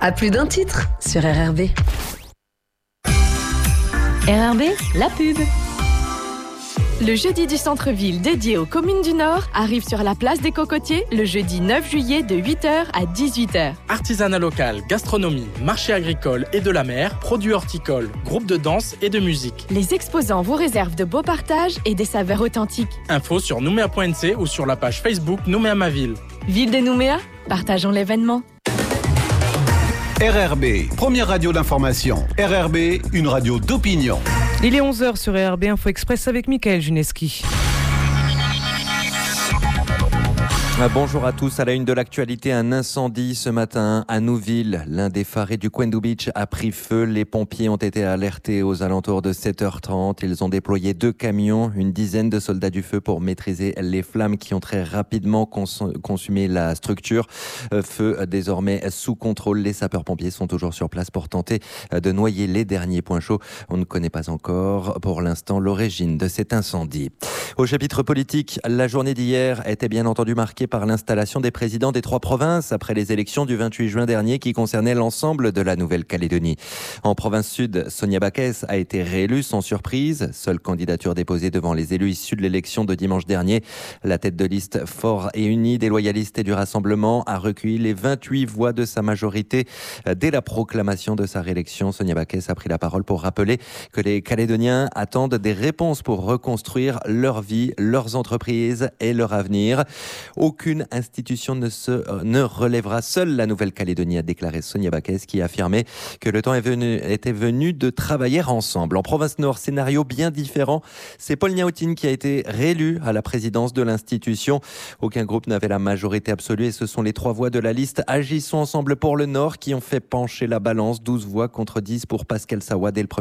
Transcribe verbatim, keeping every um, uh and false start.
À plus d'un titre sur R R B. R R B, la pub. Le jeudi du centre-ville dédié aux communes du Nord arrive sur la place des Cocotiers le jeudi neuf juillet de huit heures à dix-huit heures. Artisanat local, gastronomie, marché agricole et de la mer, produits horticoles, groupe de danse et de musique. Les exposants vous réservent de beaux partages et des saveurs authentiques. Info sur nouméa point n c ou sur la page Facebook Nouméa ma ville. Ville de Nouméa, partageons l'événement. R R B, première radio d'information. R R B, une radio d'opinion. Il est onze heures sur R R B Info Express avec Mickaël Juneski. Bonjour à tous. À la une de l'actualité, un incendie ce matin à Nouville. L'un des phares du Quendo Beach a pris feu. Les pompiers ont été alertés aux alentours de sept heures trente. Ils ont déployé deux camions, une dizaine de soldats du feu pour maîtriser les flammes qui ont très rapidement cons- consumé la structure. Feu désormais sous contrôle. Les sapeurs-pompiers sont toujours sur place pour tenter de noyer les derniers points chauds. On ne connaît pas encore pour l'instant l'origine de cet incendie. Au chapitre politique, la journée d'hier était bien entendu marquée par l'installation des présidents des trois provinces après les élections du vingt-huit juin dernier qui concernaient l'ensemble de la Nouvelle-Calédonie. En province sud, Sonia Backès a été réélue sans surprise. Seule candidature déposée devant les élus issus de l'élection de dimanche dernier. La tête de liste fort et unie des loyalistes et du Rassemblement a recueilli les vingt-huit voix de sa majorité. Dès la proclamation de sa réélection, Sonia Backès a pris la parole pour rappeler que les Calédoniens attendent des réponses pour reconstruire leur vie, leurs entreprises et leur avenir. Aucune institution ne, se, ne relèvera seule la Nouvelle-Calédonie, a déclaré Sonia Backès, qui a affirmé que le temps est venu, était venu de travailler ensemble. En province nord, scénario bien différent. C'est Paul Niaoutine qui a été réélu à la présidence de l'institution. Aucun groupe n'avait la majorité absolue et ce sont les trois voix de la liste Agissons ensemble pour le Nord qui ont fait pencher la balance. douze voix contre dix pour Pascal Sawa dès le premier